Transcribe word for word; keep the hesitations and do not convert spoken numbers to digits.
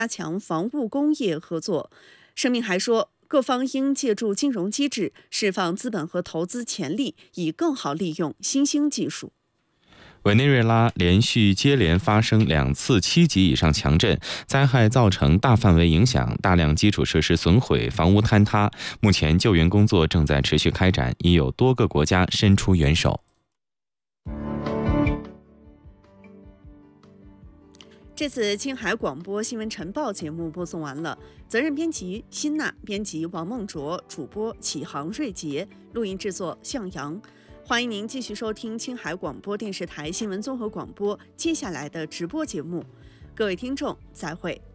加强防务工业合作。声明还说，各方应借助金融机制释放资本和投资潜力，以更好利用新兴技术。 委内瑞拉连续接连发生两次七级以上强震，灾害造成大范围影响，大量基础设施损毁，房屋坍塌。目前救援工作正在持续开展，已有多个国家伸出援手。 这次青海广播新闻晨报节目播送完了，责任编辑辛娜，编辑王梦卓，主播启航、瑞杰，录音制作向阳。欢迎您继续收听青海广播电视台新闻综合广播接下来的直播节目，各位听众，再会。